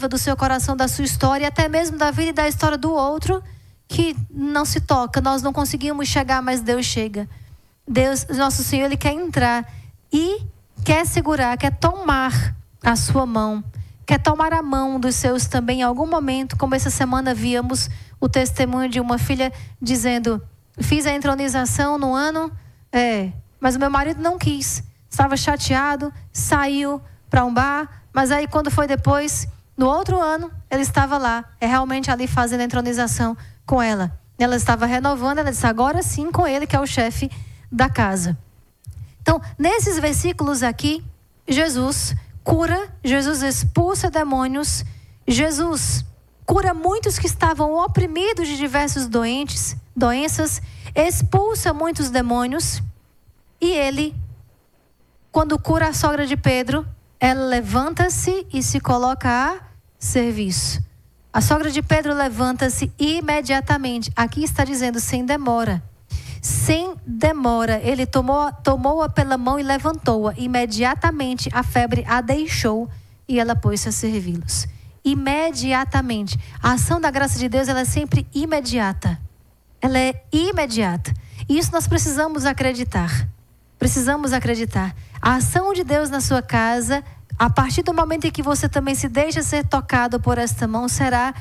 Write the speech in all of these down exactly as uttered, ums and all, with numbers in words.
viva do seu coração, da sua história, e até mesmo da vida e da história do outro, que não se toca. Nós não conseguimos chegar, mas Deus chega. Deus, nosso Senhor, Ele quer entrar e quer segurar, quer tomar a sua mão, quer tomar a mão dos seus também em algum momento. Como essa semana víamos o testemunho de uma filha dizendo: fiz a entronização no ano, é, mas o meu marido não quis, estava chateado, saiu para um bar, mas aí quando foi depois, no outro ano, ele estava lá, é realmente ali fazendo a entronização com ela. Ela estava renovando, ela disse: agora sim com ele, que é o chefe da casa. Então, nesses versículos aqui, Jesus cura, Jesus expulsa demônios, Jesus cura muitos que estavam oprimidos de diversos doentes, doenças, expulsa muitos demônios, e ele, quando cura a sogra de Pedro, ela levanta-se e se coloca a serviço. A sogra de Pedro levanta-se imediatamente. Aqui está dizendo sem demora. Sem demora, ele tomou, tomou-a pela mão e levantou-a. Imediatamente a febre a deixou e ela pôs-se a servi-los. Imediatamente. A ação da graça de Deus, ela é sempre imediata. Ela é imediata. E isso nós precisamos acreditar. Precisamos acreditar. A ação de Deus na sua casa, a partir do momento em que você também se deixa ser tocado por esta mão, será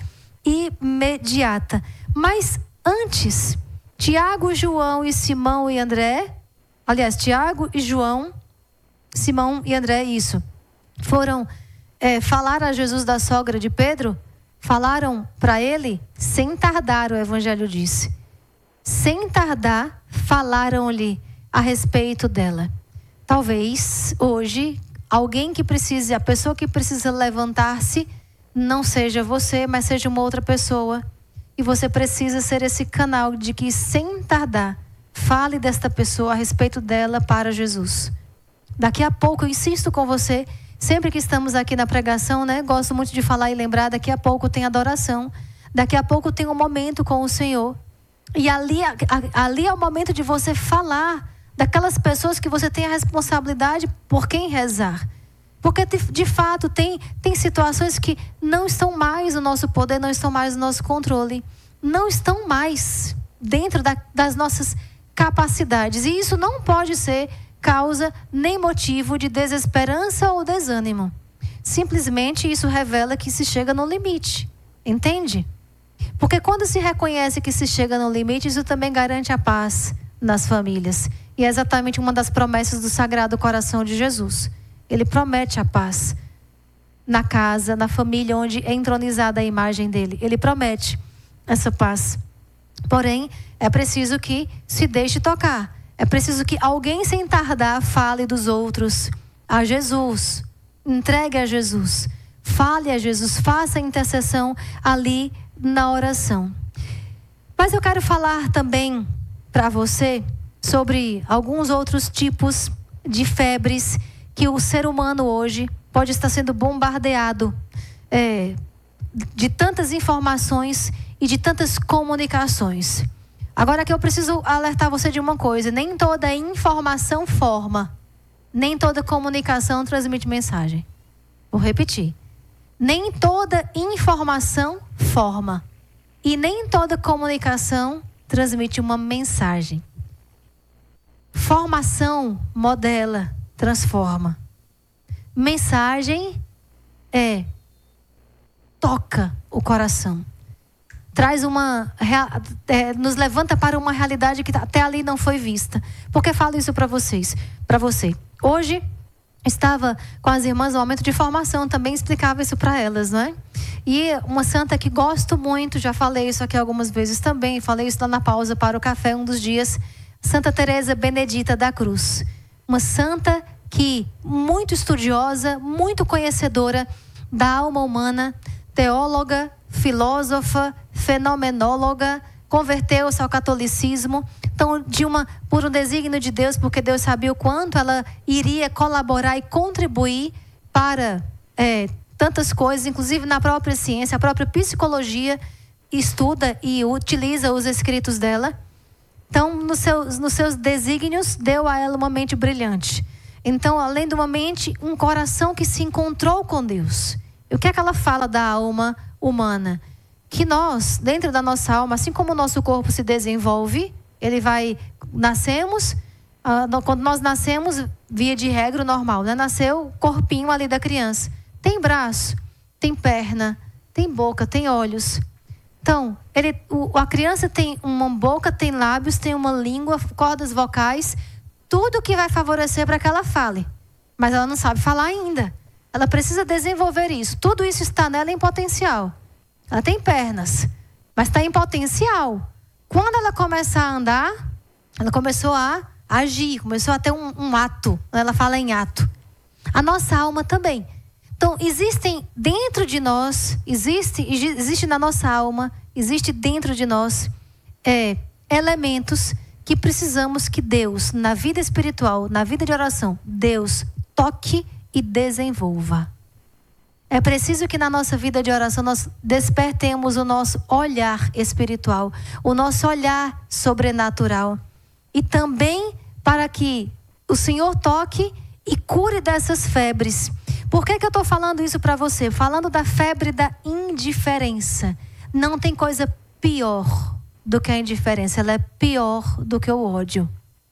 imediata. Mas antes, Tiago, João e Simão e André, aliás, Tiago e João, Simão e André, isso, foram é, falar a Jesus da sogra de Pedro, falaram para ele, sem tardar, o Evangelho disse. Sem tardar, falaram-lhe a respeito dela. Talvez hoje alguém que precise, a pessoa que precisa levantar-se, não seja você, mas seja uma outra pessoa. E você precisa ser esse canal de que, sem tardar, fale desta pessoa, a respeito dela, para Jesus. Daqui a pouco, eu insisto com você, sempre que estamos aqui na pregação, né? Gosto muito de falar e lembrar, daqui a pouco tem adoração. Daqui a pouco tem um momento com o Senhor. E ali, ali é o momento de você falar daquelas pessoas que você tem a responsabilidade por quem rezar. Porque de, de fato tem, tem situações que não estão mais no nosso poder, não estão mais no nosso controle. Não estão mais dentro da, das nossas capacidades. E isso não pode ser causa nem motivo de desesperança ou desânimo. Simplesmente isso revela que se chega no limite. Entende? Porque quando se reconhece que se chega no limite, isso também garante a paz nas famílias. E é exatamente uma das promessas do Sagrado Coração de Jesus. Ele promete a paz na casa, na família onde é entronizada a imagem dele. Ele promete essa paz. Porém, é preciso que se deixe tocar. É preciso que alguém, sem tardar, fale dos outros a Jesus. Entregue a Jesus. Fale a Jesus. Faça a intercessão ali na oração. Mas eu quero falar também para você sobre alguns outros tipos de febres que o ser humano hoje pode estar sendo bombardeado é, de tantas informações e de tantas comunicações. Agora que eu preciso alertar você de uma coisa: nem toda informação forma, nem toda comunicação transmite mensagem. Vou repetir. Nem toda informação forma e nem toda comunicação transmite uma mensagem. Formação modela, transforma. Mensagem é toca o coração. Traz uma é, nos levanta para uma realidade que até ali não foi vista. Por que falo isso para vocês? Para você. Hoje estava com as irmãs no momento de formação, também explicava isso para elas, não é? E uma santa que gosto muito, já falei isso aqui algumas vezes também, falei isso lá na pausa para o café um dos dias, Santa Teresa Benedita da Cruz. Uma santa que, muito estudiosa, muito conhecedora da alma humana, teóloga, filósofa, fenomenóloga, converteu-se ao catolicismo, então de uma, por um desígnio de Deus, porque Deus sabia o quanto ela iria colaborar e contribuir para é, tantas coisas, inclusive na própria ciência, a própria psicologia estuda e utiliza os escritos dela. Então, nos seus, nos seus desígnios, deu a ela uma mente brilhante. Então, além de uma mente, um coração que se encontrou com Deus. E o que é que ela fala da alma humana? Que nós, dentro da nossa alma, assim como o nosso corpo se desenvolve, ele vai, nascemos, uh, quando nós nascemos, via de regra normal, né? Nasceu o corpinho ali da criança. Tem braço, tem perna, tem boca, tem olhos. Então, ele, o, a criança tem uma boca, tem lábios, tem uma língua, cordas vocais, tudo que vai favorecer para que ela fale. Mas ela não sabe falar ainda. Ela precisa desenvolver isso. Tudo isso está nela em potencial. Ela tem pernas, mas está em potencial. Quando ela começa a andar, ela começou a agir, começou a ter um, um ato. Ela fala em ato. A nossa alma também. Então, existem dentro de nós, existe, existe na nossa alma, existe dentro de nós é, elementos que precisamos que Deus, na vida espiritual, na vida de oração, Deus toque e desenvolva. É preciso que na nossa vida de oração nós despertemos o nosso olhar espiritual, o nosso olhar sobrenatural. E também para que o Senhor toque e cure dessas febres. Por que que eu estou falando isso para você? Falando da febre da indiferença. Não tem coisa pior do que a indiferença. Ela é pior do que o ódio.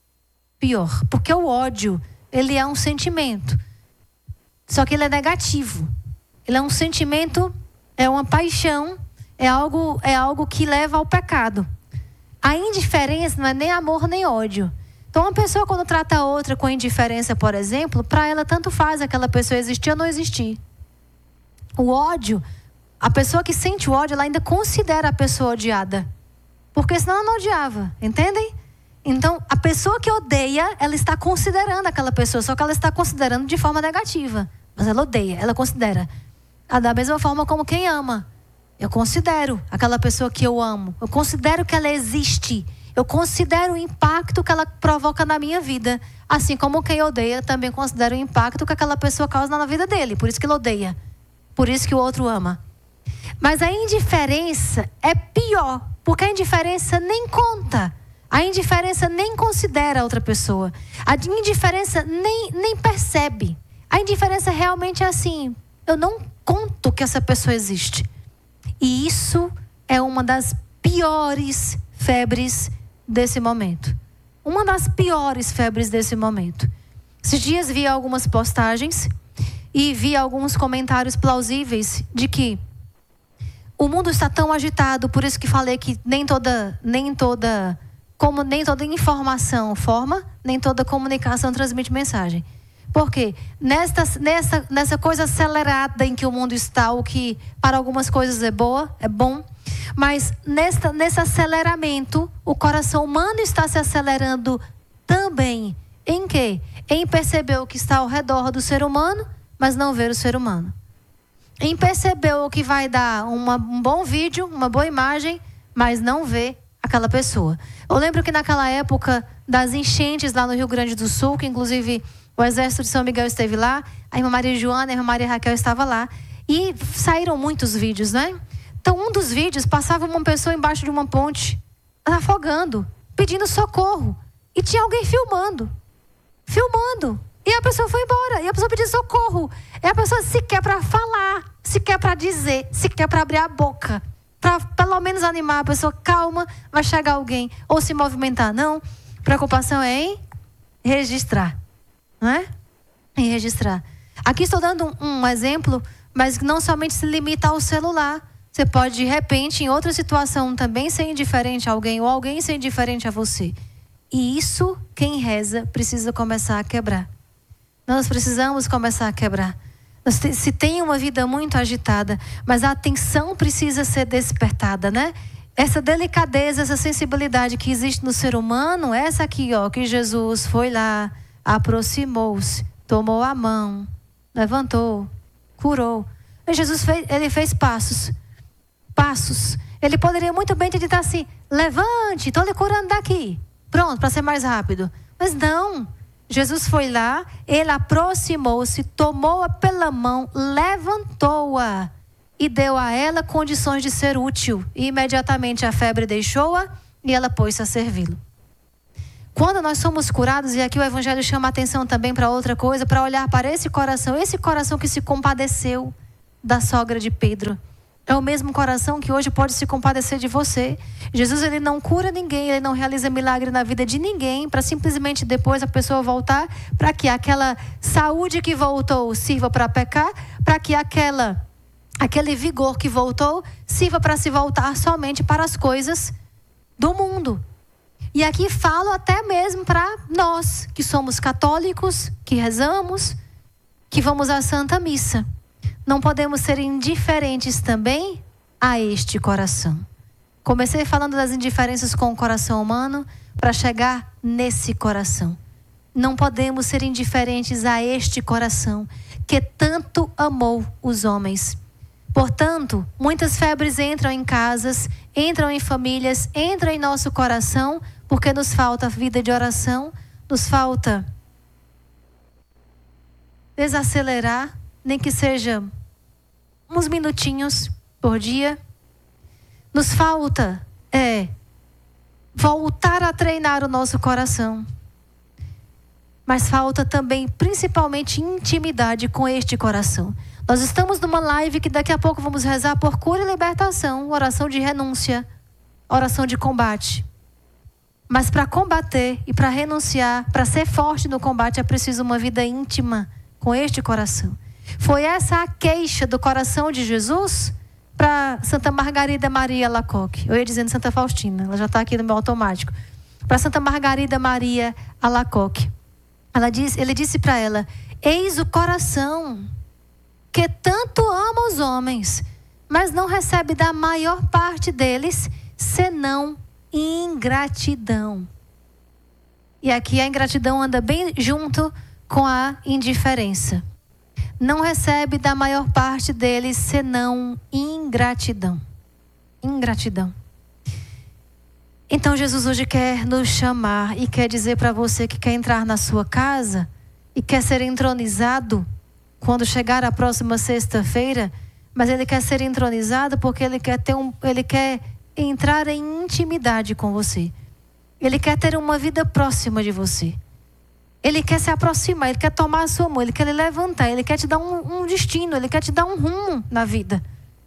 Pior. Porque o ódio, ele é um sentimento. Só que ele é negativo. Ele é um sentimento, é uma paixão, é algo, é algo que leva ao pecado. A indiferença não é nem amor nem ódio. Então, uma pessoa quando trata a outra com indiferença, por exemplo, para ela tanto faz aquela pessoa existir ou não existir. O ódio, a pessoa que sente o ódio, ela ainda considera a pessoa odiada. Porque senão ela não odiava, entendem? Então, a pessoa que odeia, ela está considerando aquela pessoa, só que ela está considerando de forma negativa. Mas ela odeia, ela considera. Da mesma forma como quem ama. Eu considero aquela pessoa que eu amo. Eu considero que ela existe. Eu considero o impacto que ela provoca na minha vida. Assim como quem odeia também considera o impacto que aquela pessoa causa na vida dele. Por isso que ele odeia. Por isso que o outro ama. Mas a indiferença é pior. Porque a indiferença nem conta. A indiferença nem considera a outra pessoa. A indiferença nem, nem percebe. A indiferença realmente é assim. Eu não conto que essa pessoa existe. E isso é uma das piores febres desse momento. Uma das piores febres desse momento. Esses dias vi algumas postagens e vi alguns comentários plausíveis de que o mundo está tão agitado, por isso que falei que nem toda, nem toda, como nem toda informação forma, nem toda comunicação transmite mensagem. Porque nesta, nessa, nessa coisa acelerada em que o mundo está, o que para algumas coisas é boa, é bom, mas nesta, nesse aceleramento, o coração humano está se acelerando também. Em quê? Em perceber o que está ao redor do ser humano, mas não ver o ser humano. Em perceber o que vai dar uma, um bom vídeo, uma boa imagem, mas não ver aquela pessoa. Eu lembro que naquela época das enchentes lá no Rio Grande do Sul, que inclusive o Exército de São Miguel esteve lá, a irmã Maria Joana e a irmã Maria Raquel estavam lá. E saíram muitos vídeos, né? Então, um dos vídeos passava uma pessoa embaixo de uma ponte, afogando, pedindo socorro. E tinha alguém filmando. Filmando. E a pessoa foi embora. E a pessoa pediu socorro. E a pessoa sequer para falar, sequer para dizer, sequer para abrir a boca. Para pelo menos animar a pessoa. Calma, vai chegar alguém. Ou se movimentar. Não. Preocupação é em registrar. Não é? Em registrar. Aqui estou dando um, um exemplo, mas que não somente se limita ao celular. Você pode, de repente, em outra situação, também ser indiferente a alguém, ou alguém ser indiferente a você. E isso, quem reza, precisa começar a quebrar. Nós precisamos começar a quebrar. Se tem uma vida muito agitada, mas a atenção precisa ser despertada, né? Essa delicadeza, essa sensibilidade que existe no ser humano, essa aqui, ó, que Jesus foi lá, aproximou-se, tomou a mão, levantou, curou. E Jesus fez, ele fez passos. Passos. Ele poderia muito bem te dizer assim: levante, estou lhe curando daqui. Pronto, para ser mais rápido. Mas não. Jesus foi lá, ele aproximou-se, tomou-a pela mão, levantou-a e deu a ela condições de ser útil. E imediatamente a febre deixou-a e ela pôs-se a servi-lo. Quando nós somos curados, e aqui o Evangelho chama a atenção também para outra coisa, para olhar para esse coração, esse coração que se compadeceu, da sogra de Pedro. É o mesmo coração que hoje pode se compadecer de você. Jesus, ele não cura ninguém, ele não realiza milagre na vida de ninguém para simplesmente depois a pessoa voltar, para que aquela saúde que voltou sirva para pecar, para que aquela, aquele vigor que voltou sirva para se voltar somente para as coisas do mundo. E aqui falo até mesmo para nós, que somos católicos, que rezamos, que vamos à Santa Missa. Não podemos ser indiferentes também a este coração. Comecei falando das indiferenças com o coração humano para chegar nesse coração. Não podemos ser indiferentes a este coração que tanto amou os homens. Portanto, muitas febres entram em casas, entram em famílias, entram em nosso coração, porque nos falta vida de oração, nos falta desacelerar, nem que seja uns minutinhos por dia. Nos falta é voltar a treinar o nosso coração. Mas falta também, principalmente, intimidade com este coração. Nós estamos numa live que daqui a pouco vamos rezar por cura e libertação, oração de renúncia, oração de combate. Mas para combater e para renunciar, para ser forte no combate, é preciso uma vida íntima com este coração. Foi essa a queixa do coração de Jesus para Santa Margarida Maria Alacoque. Eu ia dizendo Santa Faustina, ela já está aqui no meu automático. Para Santa Margarida Maria Alacoque. Ela disse, ele disse para ela: eis o coração que tanto ama os homens, mas não recebe da maior parte deles, senão ingratidão. E aqui a ingratidão anda bem junto com a indiferença. Não recebe da maior parte deles senão ingratidão. Ingratidão. Então Jesus hoje quer nos chamar e quer dizer para você que quer entrar na sua casa e quer ser entronizado quando chegar a próxima sexta-feira, mas ele quer ser entronizado porque ele quer ter um, ele quer entrar em intimidade com você. Ele quer ter uma vida próxima de você. Ele quer se aproximar, ele quer tomar a sua mão, ele quer lhe levantar, ele quer te dar um, um destino, ele quer te dar um rumo na vida.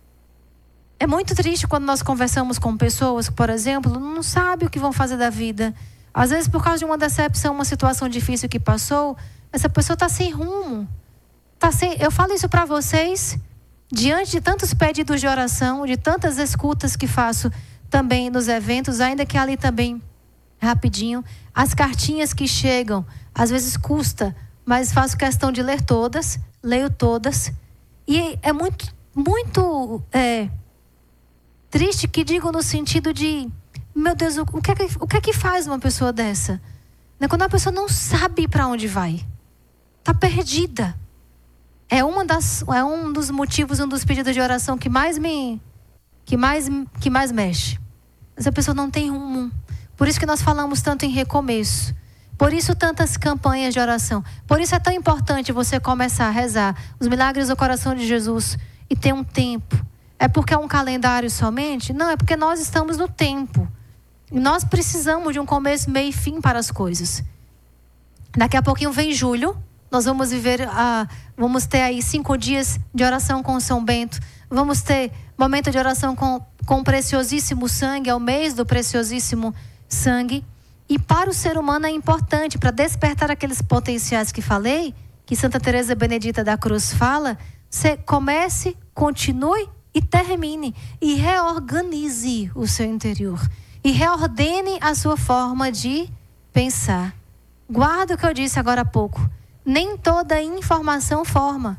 É muito triste quando nós conversamos com pessoas que, por exemplo, não sabem o que vão fazer da vida. Às vezes por causa de uma decepção, uma situação difícil que passou, essa pessoa está sem rumo. Tá sem... Eu falo isso para vocês, diante de tantos pedidos de oração, de tantas escutas que faço também nos eventos, ainda que ali também, rapidinho, as cartinhas que chegam, às vezes custa, mas faço questão de ler todas, leio todas. E é muito, muito é, triste que digo no sentido de, meu Deus, o que é que, o que, é que faz uma pessoa dessa? Quando a pessoa não sabe para onde vai, está perdida. É, uma das, é um dos motivos, um dos pedidos de oração que mais me, que mais, que mais mexe. Essa pessoa não tem rumo. Por isso que nós falamos tanto em recomeço. Por isso tantas campanhas de oração. Por isso é tão importante você começar a rezar os milagres do coração de Jesus e ter um tempo. É porque é um calendário somente? Não, é porque nós estamos no tempo. E nós precisamos de um começo, meio e fim para as coisas. Daqui a pouquinho vem julho. Nós vamos viver, a, vamos ter aí cinco dias de oração com São Bento. Vamos ter momento de oração com, com o preciosíssimo sangue. É o mês do preciosíssimo sangue. E para o ser humano é importante, para despertar aqueles potenciais que falei, que Santa Teresa Benedita da Cruz fala, você comece, continue e termine. E reorganize o seu interior. E reordene a sua forma de pensar. Guarda o que eu disse agora há pouco. Nem toda informação forma.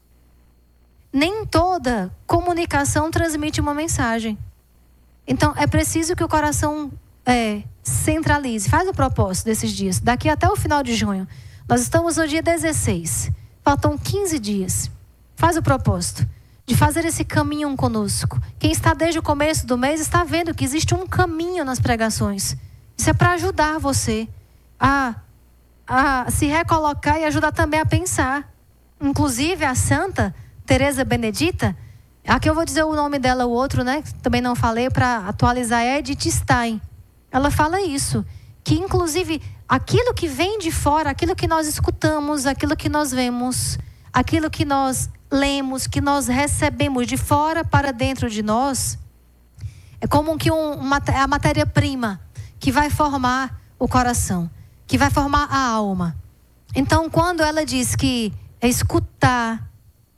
Nem toda comunicação transmite uma mensagem. Então é preciso que o coração é, centralize. Faz o propósito desses dias. Daqui até o final de junho. Nós estamos no dia dezesseis. Faltam quinze dias. Faz o propósito de fazer esse caminho conosco. Quem está desde o começo do mês está vendo que existe um caminho nas pregações. Isso é para ajudar você a, a se recolocar e ajudar também a pensar. Inclusive a Santa Teresa Benedita, aqui eu vou dizer o nome dela, o outro, né? Também não falei para atualizar, é Edith Stein. Ela fala isso, que inclusive aquilo que vem de fora, aquilo que nós escutamos, aquilo que nós vemos, aquilo que nós lemos, que nós recebemos de fora para dentro de nós, é como que um, uma, a matéria-prima que vai formar o coração, que vai formar a alma. Então, quando ela diz que é escutar,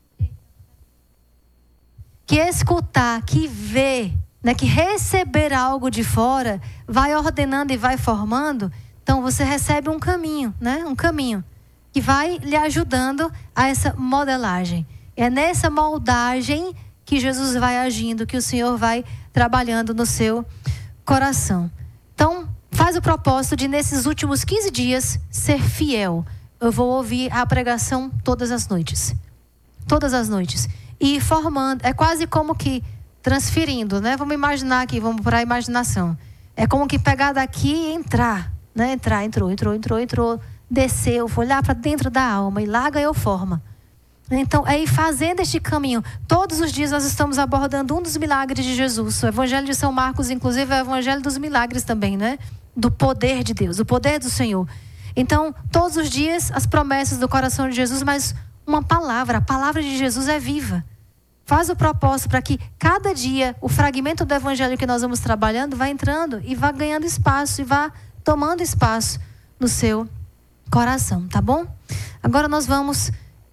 que escutar, que ver, né, que receber algo de fora, vai ordenando e vai formando, então você recebe um caminho, né, um caminho que vai lhe ajudando a essa modelagem. É nessa moldagem que Jesus vai agindo, que o Senhor vai trabalhando no seu coração. Então, faz o propósito de, nesses últimos quinze dias, ser fiel. Eu vou ouvir a pregação todas as noites. Todas as noites. E formando, é quase como que transferindo, né? Vamos imaginar aqui, vamos para a imaginação. É como que pegar daqui e entrar, né? Entrar, entrou, entrou, entrou, entrou, desceu, foi olhar para dentro da alma e lá ganhou forma. Então, é ir fazendo este caminho. Todos os dias nós estamos abordando um dos milagres de Jesus. O Evangelho de São Marcos, inclusive, é o Evangelho dos milagres também, né? Do poder de Deus, do poder do Senhor. Então, todos os dias, as promessas do coração de Jesus, mas uma palavra, a palavra de Jesus é viva. Faz o propósito para que cada dia o fragmento do Evangelho que nós vamos trabalhando vá entrando e vá ganhando espaço e vá tomando espaço no seu coração, tá bom? Agora nós vamos...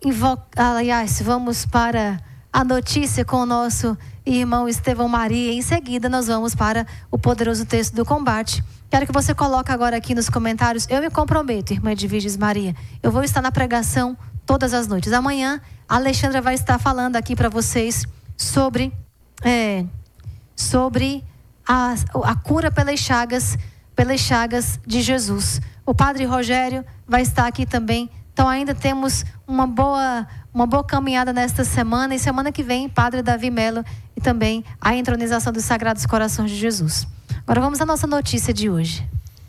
Aliás, vamos para a notícia com o nosso irmão Estevão Maria. Em seguida, nós vamos para o poderoso texto do combate. Quero que você coloque agora aqui nos comentários. Eu me comprometo, irmã Edviges Maria. Eu vou estar na pregação todas as noites. Amanhã, a Alexandra vai estar falando aqui para vocês sobre, é, sobre a, a cura pelas chagas, pelas chagas de Jesus. O padre Rogério vai estar aqui também. Então ainda temos uma boa, uma boa caminhada nesta semana. E semana que vem, Padre Davi Melo e também a entronização dos Sagrados Corações de Jesus. Agora vamos à nossa notícia de hoje.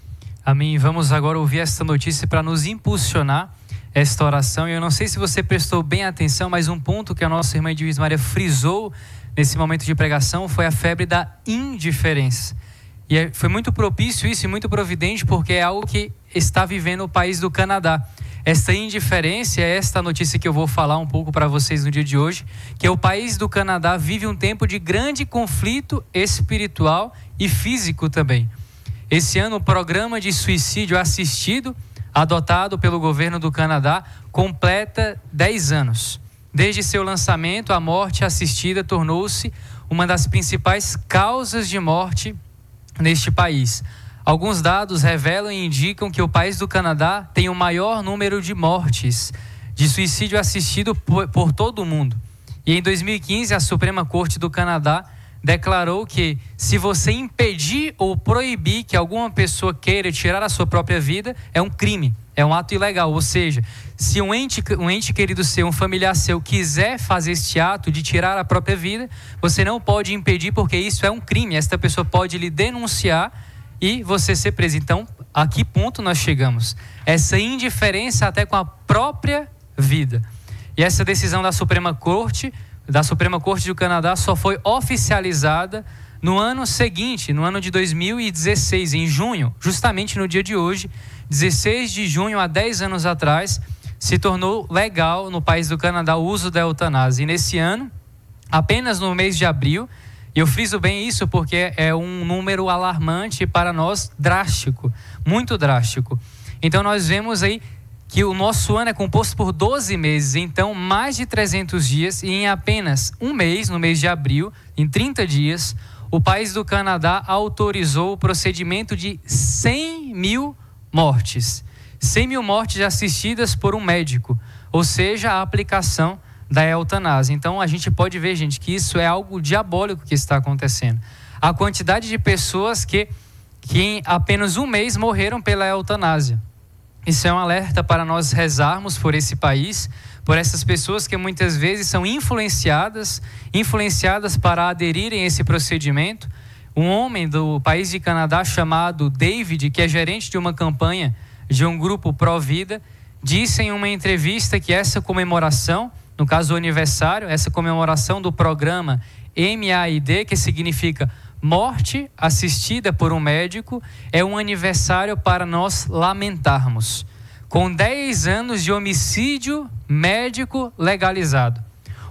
Amém. Vamos agora ouvir esta notícia para nos impulsionar esta oração. E eu não sei se você prestou bem atenção, mas um ponto que a nossa irmã Edviges Maria frisou nesse momento de pregação foi a febre da indiferença. E foi muito propício isso e muito providente, porque é algo que está vivendo o país do Canadá. Esta indiferença é esta notícia que eu vou falar um pouco para vocês no dia de hoje, que é o país do Canadá vive um tempo de grande conflito espiritual e físico também. Esse ano, o programa de suicídio assistido, adotado pelo governo do Canadá, completa dez anos. Desde seu lançamento, a morte assistida tornou-se uma das principais causas de morte neste país. Alguns dados revelam e indicam que o país do Canadá tem o maior número de mortes de suicídio assistido por, por todo o mundo. E em dois mil e quinze, a Suprema Corte do Canadá declarou que se você impedir ou proibir que alguma pessoa queira tirar a sua própria vida, é um crime, é um ato ilegal. Ou seja, se um ente, um ente querido seu, um familiar seu, quiser fazer este ato de tirar a própria vida, você não pode impedir, porque isso é um crime. Esta pessoa pode lhe denunciar e você ser preso. Então, a que ponto nós chegamos? Essa indiferença até com a própria vida. E essa decisão da Suprema Corte, da Suprema Corte do Canadá, só foi oficializada no ano seguinte, no ano de dois mil e dezesseis, em junho, justamente no dia de hoje, dezesseis de junho, há dez anos atrás, se tornou legal no país do Canadá o uso da eutanásia. E nesse ano, apenas no mês de abril, e eu friso bem isso porque é um número alarmante para nós, drástico, muito drástico. Então nós vemos aí que o nosso ano é composto por doze meses, então mais de trezentos dias, e em apenas um mês, no mês de abril, em trinta dias, o país do Canadá autorizou o procedimento de cem mil mortes. cem mil mortes assistidas por um médico, ou seja, a aplicação da eutanásia. Então a gente pode ver, gente, que isso é algo diabólico que está acontecendo. A quantidade de pessoas que, que em apenas um mês morreram pela eutanásia. Isso é um alerta para nós rezarmos por esse país, por essas pessoas que muitas vezes são influenciadas, influenciadas para aderirem a esse procedimento. Um homem do país de Canadá chamado David, que é gerente de uma campanha de um grupo pró-vida, disse em uma entrevista que essa comemoração, no caso o aniversário, essa comemoração do programa M A I D, que significa morte assistida por um médico, é um aniversário para nós lamentarmos. Com dez anos de homicídio médico legalizado.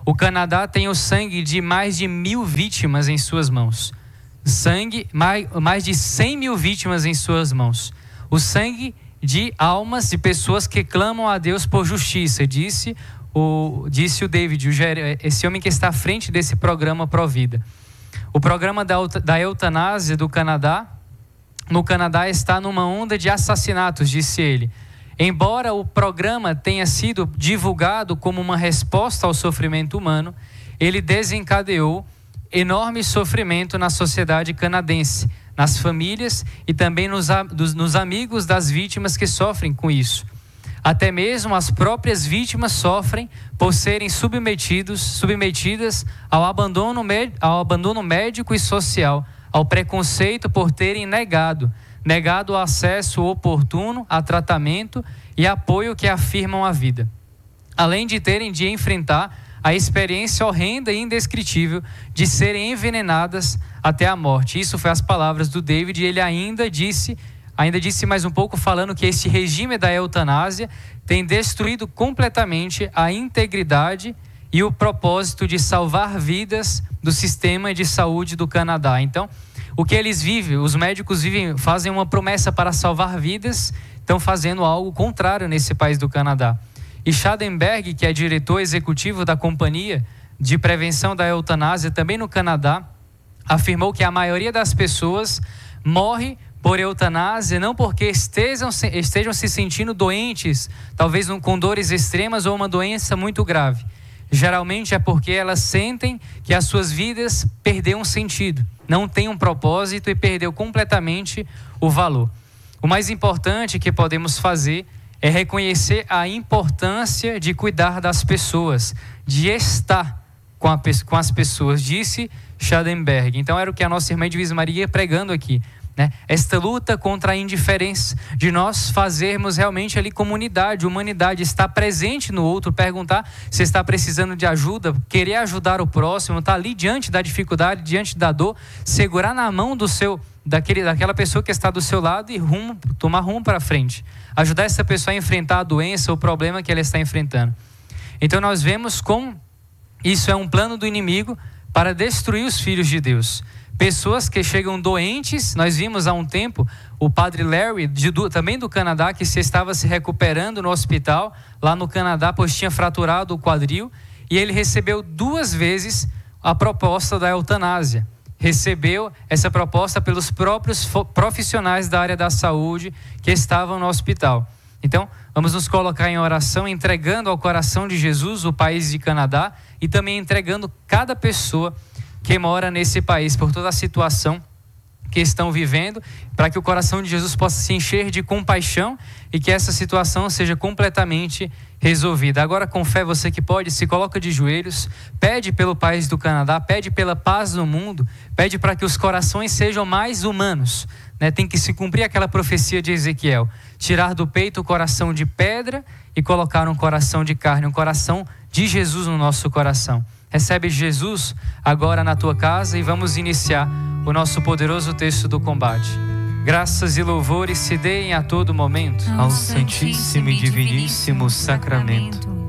O Canadá tem o sangue de mais de mil vítimas em suas mãos. Sangue, mais, mais de cem mil vítimas em suas mãos. O sangue de almas de pessoas que clamam a Deus por justiça, disse o, disse o David, o, esse homem que está à frente desse programa Provida. O programa da, da eutanásia do Canadá, no Canadá está numa onda de assassinatos, disse ele. Embora o programa tenha sido divulgado como uma resposta ao sofrimento humano, ele desencadeou enorme sofrimento na sociedade canadense, nas famílias e também nos, nos amigos das vítimas que sofrem com isso. Até mesmo as próprias vítimas sofrem por serem submetidos, submetidas ao abandono, ao abandono médico e social, ao preconceito por terem negado, negado o acesso oportuno a tratamento e apoio que afirmam a vida. Além de terem de enfrentar a experiência horrenda e indescritível de serem envenenadas até a morte. Isso foi as palavras do David, e ele ainda disse, ainda disse mais um pouco falando que esse regime da eutanásia tem destruído completamente a integridade e o propósito de salvar vidas do sistema de saúde do Canadá. Então, o que eles vivem, os médicos vivem, fazem uma promessa para salvar vidas, estão fazendo algo contrário nesse país do Canadá. E Schadenberg, que é diretor executivo da Companhia de Prevenção da Eutanásia, também no Canadá, afirmou que a maioria das pessoas morre por eutanásia não porque estejam, estejam se sentindo doentes, talvez com dores extremas ou uma doença muito grave. Geralmente é porque elas sentem que as suas vidas perderam sentido, não têm um propósito e perdeu completamente o valor. O mais importante que podemos fazer é reconhecer a importância de cuidar das pessoas, de estar com, a, com as pessoas, disse Schadenberg. Então era o que a nossa irmã Edvise Maria ia pregando aqui, né? Esta luta contra a indiferença, de nós fazermos realmente ali comunidade, humanidade, estar presente no outro, perguntar se está precisando de ajuda, querer ajudar o próximo, estar ali diante da dificuldade, diante da dor, segurar na mão do seu, daquele, daquela pessoa que está do seu lado e rumo, tomar rumo para frente. Ajudar essa pessoa a enfrentar a doença, o problema que ela está enfrentando. Então nós vemos como isso é um plano do inimigo para destruir os filhos de Deus. Pessoas que chegam doentes, nós vimos há um tempo o padre Larry, de, do, também do Canadá, que se estava se recuperando no hospital, lá no Canadá, pois tinha fraturado o quadril, e ele recebeu duas vezes a proposta da eutanásia. Recebeu essa proposta pelos próprios profissionais da área da saúde que estavam no hospital. Então, vamos nos colocar em oração, entregando ao coração de Jesus o país de Canadá e também entregando cada pessoa que mora nesse país por toda a situação que estão vivendo, para que o coração de Jesus possa se encher de compaixão e que essa situação seja completamente resolvida. Agora, com fé, você que pode, se coloca de joelhos, pede pelo país do Canadá, pede pela paz no mundo, pede para que os corações sejam mais humanos, né? Tem que se cumprir aquela profecia de Ezequiel, tirar do peito o coração de pedra e colocar um coração de carne, um coração de Jesus no nosso coração. Recebe Jesus agora na tua casa e vamos iniciar o nosso poderoso texto do combate. Graças e louvores se deem a todo momento ao Santíssimo e Diviníssimo Sacramento.